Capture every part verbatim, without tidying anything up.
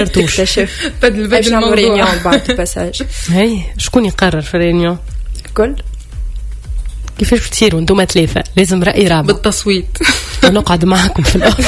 تكتشف بدل بدل الموضوع بعد باساج. هي شكون يقرر في الريونيون؟ الكل. كيفاش بتصيروا انتم ثلاثه؟ لازم راي رابع بالتصويت. نقعد معكم في الأرض.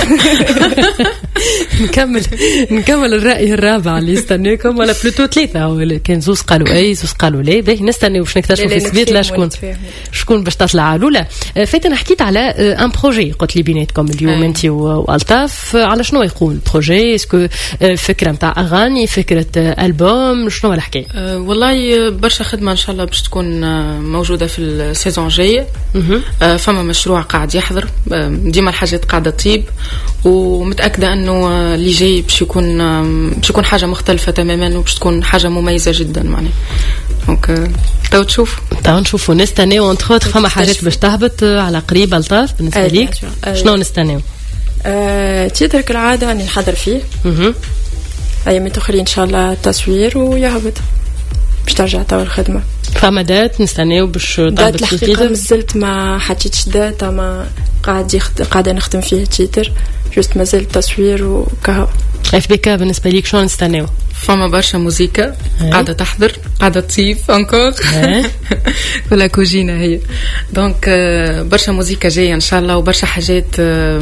نكمل نكمل الرأي الرابع اللي يستنيكم ولا بلوتو ثلاثة، كان زوز قالوا أي زوز قالوا لا. باهي نستنى باش نكتشفوا في السبيت لا شكون شكون باش تطلع الأولى. فاتنا حكيت على ان بروجي قلت لي بيناتكم اليوم انت والطاف، على شنو يقول بروجي؟ اسكو فكرة نتاع أغاني، فكرة ألبوم، شنو الحكاية؟ أه والله برشا خدمة إن شاء الله باش تكون موجودة في السيزون الجاية. أه فما مشروع قاعد يحضر، ديما الحاجات قاعدة تطيب، ومتأكدة أنه اللي جاي باش يكون باش يكون حاجة مختلفة تماما وباش تكون حاجة مميزة جدا معناها. دونك تو تشوف تو نشوفوا نستناو انتر اوتر فما حاجات باش تهبط على قريب الطاف بالنسبة ليك. شنو نستناو؟ أه تيتر كالعادة أني نحضر فيه. اها أيامات أخرين إن شاء الله التصوير ويهبط باش ترجع توا الخدمة. فما دات نستناو باش تهبط الحقيقة مازلت ما حطيتش داتا، ما قاعد يخد... قاعدة نخدم فيه تيتر جوست مازال تصوير وكهو. اف بي كا بالنسبة ليك شنو نستناو؟ فما برشا موسيقى قاعدة تحضر، قاعدة تصيف انكور ولا كوجينة هي. دونك برشا موسيقى جاية ان شاء الله وبرشا حاجات،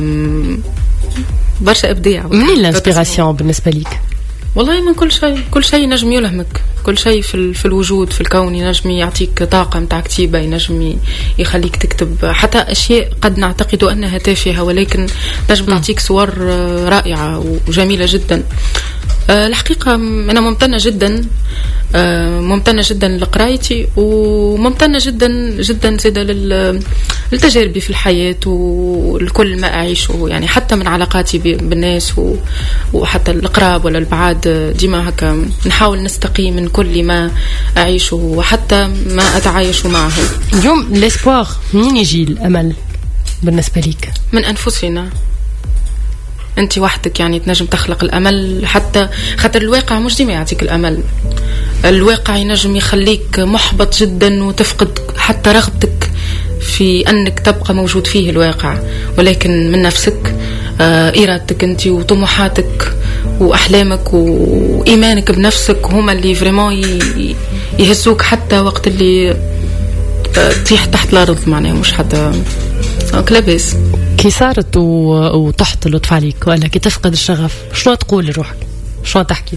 برشا ابداع. منين الانسبيراسيون بالنسبة ليك؟ والله من كل شيء، كل شيء ينجم يلهمك، كل شيء في في الوجود في الكون ينجم يعطيك طاقة متاع كتيبة، ينجم يخليك تكتب حتى أشياء قد نعتقد أنها تافهة ولكن نجم تعطيك صور رائعة وجميلة جدا. الحقيقة أنا ممتنة جدا ممتنة جدا لقرايتي، وممتنة جدا جدا زيادة للتجاربي في الحياة والكل ما أعيشه، يعني حتى من علاقاتي بالناس وحتى القراب ولا البعاد. ديما هكا نحاول نستقي من كل ما أعيشه وحتى ما أتعايش معه. اليوم الاسبوار منين يجي الأمل بالنسبة ليك؟ من أنفسنا. أنت وحدك يعني تنجم تخلق الأمل، حتى خاطر الواقع مش ديما يعطيك الأمل. الواقع ينجم يخليك محبط جدا وتفقد حتى رغبتك في أنك تبقى موجود فيه الواقع، ولكن من نفسك، آه إرادتك أنت وطموحاتك وأحلامك وإيمانك بنفسك هما اللي فريمون يهزوك حتى وقت اللي تطيح تحت الأرض معناه، مش حتى كلابس. كي صارت وتحت اللطف عليك ولا كي تفقد الشغف شنو تقول لروحك؟ شنو تحكي؟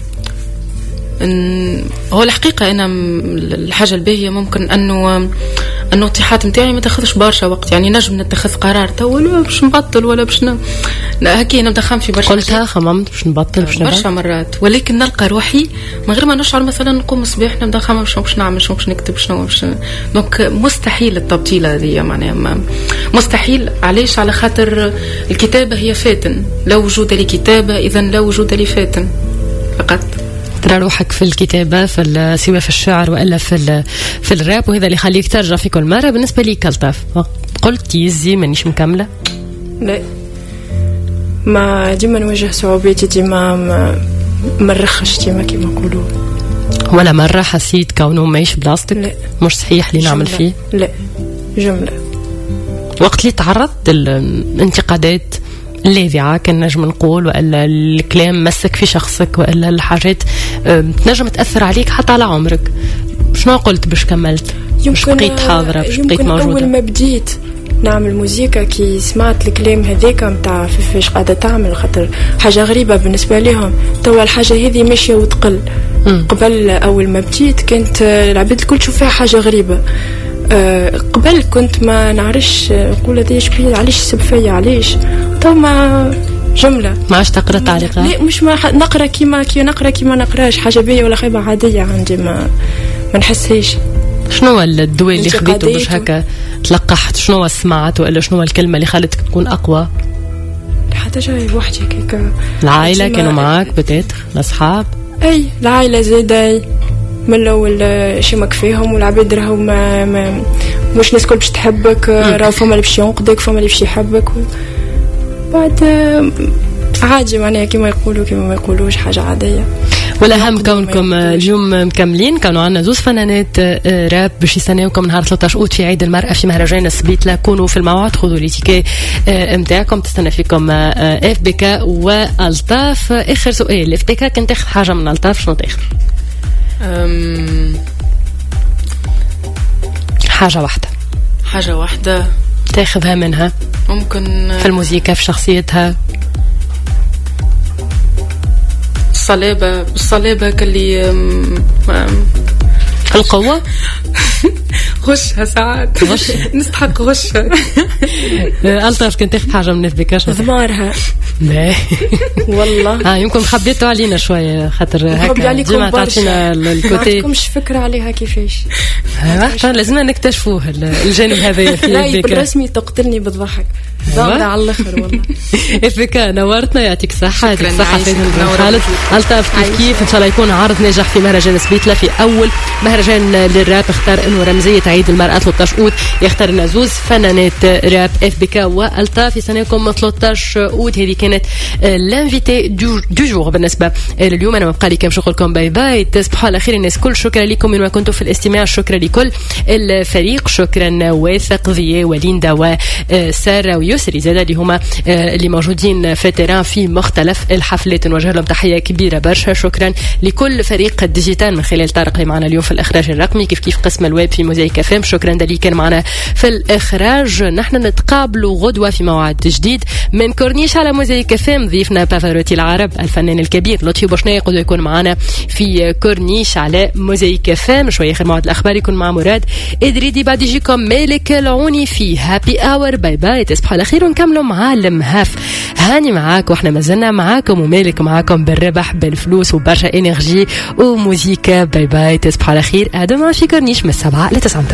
هو الحقيقة أنا الحاجة الباهية ممكن أنه أنه الطيحات متاعي ما تاخذش برشا وقت، يعني نجم نتخذ قرار تو ولا باش نبطل ولا باش ن... هكي نبدأ في برشا. قلتها خممت باش نبطل باش نبطل برشا مرات، ولكن نلقى روحي من غير ما نشعر مثلا نقوم الصباح نبدأ خمم شنو باش نعمل شنو باش نكتب شنو باش. دونك مستحيل التبطيلة هذه معناها مستحيل. علاش؟ على خاطر الكتابة هي فاتن، لا وجود لكتابة إذا لا وجود لفاتن فقط. ترى روحك في الكتابة في سواء في الشعر وإلا في في الراب، وهذا اللي يخليك ترجع في كل مرة. بالنسبة لي كالطاف قلت يزي مانيش مكملة؟ لا، ما ديما نواجه صعوبات، ديما ما مرخش ديما كيما نقولوا. ولا مرة حسيت كونه مايش بلاصتك؟ لا. مش صحيح اللي نعمل فيه؟ لا جملة. وقت اللي تعرضت الانتقادات اللاذعة كان نجم نقول، وإلا الكلام مسك في شخصك، وإلا الحاجات تنجم تأثر عليك حتى على عمرك، شنو قلت باش كملت؟ باش بقيت حاضرة، باش بقيت موجودة؟ أول ما بديت نعمل موسيقى كي سمعت الكلام هذاك متاع فاش قاعدة تعمل، خاطر حاجة غريبة بالنسبة لهم توا الحاجة هذه ماشية وتقل. م. قبل أول ما بديت كانت العباد الكل تشوف فيها حاجة غريبة. أه قبل كنت ما نعرفش نقول هذا ايش بيه، علاش يسب فيا، علاش تو ما جمله ما عادش تقرا تعليقات. لا مش ما نقرا كيما كي نقرا كيما نقراش، حاجه بيه ولا خيبه عاديه عندي، ما ما نحسهاش. شنو الدواء اللي خديته باش هكا تلقحت؟ شنو سمعت ولا شنو الكلمه اللي خلتك تكون اقوى؟ حتى جاي وحدي هكا. العائله كانوا معاك بتاتر، الاصحاب؟ اي العائله زاده من الاول شي ما كفيهم، والعباد راهو ما, ما مش الناس كل باش تحبك، راهو فما اللي باش ينقدك، فما اللي باش يحبك، بعد عادي معناها كيما يقولوا كيما ما يقولوش، حاجه عاديه. ولا هم كونكم اليوم مكملين. كانوا عندنا زوز فنانات راب باش يستناوكم نهار ثلاثة عشر أوت في عيد المرأة في مهرجان السبيتلا. كونوا في الموعد، خذوا ليتيكي نتاعكم، تستنى فيكم اف بي كا والطاف. اخر سؤال، اف بي كا كنت تاخذ حاجه من الطاف شنو تاخذ؟ حاجه واحده حاجه واحده تاخذها منها، ممكن في الموسيقى، في شخصيتها. الصلابة الصلابة كلي القوة. غشها ساعات غش نستحق غشها. ألطف كنت تاخذ حاجة من الذكاء ضمارها. لا والله اه يمكن خبيتوا علينا شوية خاطر هكا ديما تعطينا الكوتي. ما عندكمش فكرة عليها كيفاش. لازمنا نكتشفوه الجانب هذا في لا بالرسمي تقتلني بالضحك ضاغطة على الآخر والله. إفكا نورتنا، يعطيك الصحة. يعطيك الصحة سيدنا بن خالد. ألطف كيف كيف إن شاء الله يكون عرض ناجح في مهرجان سبيتلا، في أول مهرجان للراب. اختار إنه رمزية عيد المرأة ثلاثة عشر أوت يختار لنا زوز فنانات راب اف بي كا والطاف يستناكم ثلاثة عشر أوت. هذه كانت لانفيتي دو جور بالنسبة لليوم. أنا مبقى لي كم شغلكم. باي باي، تصبحوا على خير الناس كل. شكرا لكم من ما كنتوا في الاستماع. شكرا لكل الفريق. شكرا واثق ضياء وليندا وسارة ويسري زاد اللي هما اللي موجودين في تيران في مختلف الحفلات. نوجه لهم تحية كبيرة برشا. شكرا لكل فريق الديجيتال من خلال طارق اللي معنا اليوم في الإخراج الرقمي، كيف كيف قسم الويب في موزايك اف ام. شكرا دلي كان معنا في الإخراج. نحن نتقابلوا غدوة في موعد جديد من كورنيش على موزايك اف ام. ضيفنا بافاروتي العرب الفنان الكبير لطفي بوشناي يقدر يكون معنا في كورنيش على موزايك اف ام. شوية آخر موعد الأخبار يكون مع مراد إدريدي، بعد يجيكم مالك العوني في هابي اور. باي باي، تصبحوا على خير ونكملوا معالم هاف. هاني معاك واحنا مازلنا معاكم، ومالك معاكم بالربح بالفلوس وبرشا انرجي وموسيقى. باي باي، تصبحوا على خير. ادم في كورنيش من السبعة لتسعة.